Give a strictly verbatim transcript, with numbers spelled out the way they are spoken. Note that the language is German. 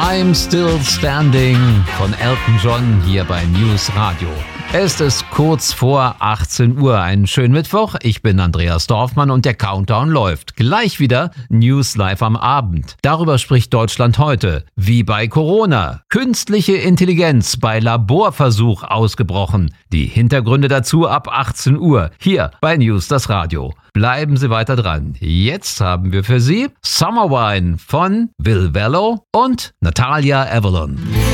I'm Still Standing von Elton John hier bei News Radio. Es ist kurz vor achtzehn Uhr. Einen schönen Mittwoch. Ich bin Andreas Dorfmann und der Countdown läuft. Gleich wieder News Live am Abend. Darüber spricht Deutschland heute. Wie bei Corona. Künstliche Intelligenz bei Laborversuch ausgebrochen. Die Hintergründe dazu ab achtzehn Uhr. Hier bei News das Radio. Bleiben Sie weiter dran. Jetzt haben wir für Sie Summer Wine von Will Vello und Natalia Avalon.